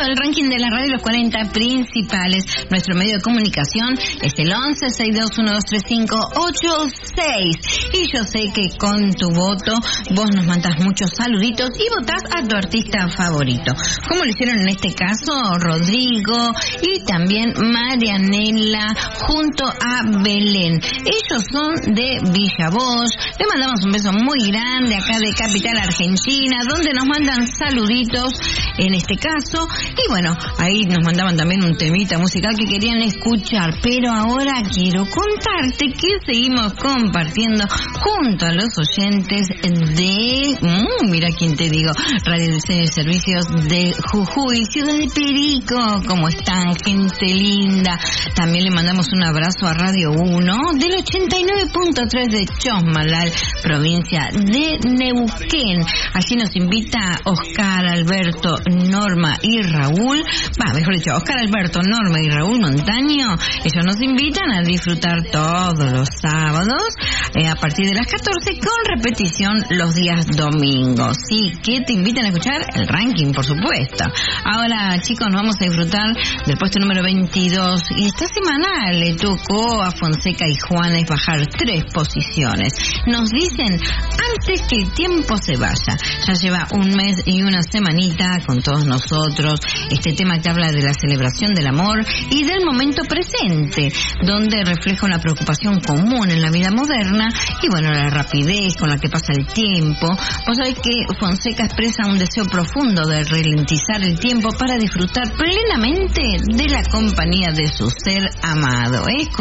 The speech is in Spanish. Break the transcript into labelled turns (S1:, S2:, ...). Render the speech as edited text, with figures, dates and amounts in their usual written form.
S1: el ranking de la radio, los 40 principales. Nuestro medio de comunicación es el 11-6212-3586. Y yo sé que con tu voto vos nos mandás muchos saluditos y votás a tu artista favorito. Como lo hicieron en este caso Rodrigo y también Marianela junto a Belén. Ellos son de Villa Bosch. Le mandamos un beso muy grande acá de Capital Argentina, donde nos mandan saluditos en este caso. Y bueno, ahí nos mandaban también un temita musical que querían escuchar. Pero ahora quiero contarte que seguimos compartiendo junto a los oyentes de... mira quién te digo, Radio Diseño y Servicios de Jujuy, Ciudad de Perico. ¿Cómo están, gente linda? También le mandamos un abrazo a Radio 1 del 89.3 de Chosmalal, provincia de Neuquén. Allí nos invita Oscar, Alberto, Norma y Raúl. Mejor dicho, Oscar, Alberto, Norma y Raúl Montaño. Ellos nos invitan a disfrutar todos los sábados a partir de las 14 con repetición los días domingos. Sí, que te invitan a escuchar el ranking, por supuesto. Ahora, chicos, nos vamos a disfrutar del puesto número 22. Y esta semana le tocó a Fonseca y Juanes bajar 3 posiciones. Nos dicen, antes que el tiempo se vaya. Ya lleva un mes y una semanita con todos nosotros. Este tema que habla de la celebración del amor y del momento presente, donde refleja una preocupación común en la vida moderna y bueno, la rapidez con la que pasa el tiempo. Vos sabés que Fonseca expresa un deseo profundo de ralentizar el tiempo para disfrutar plenamente de la compañía de su ser amado.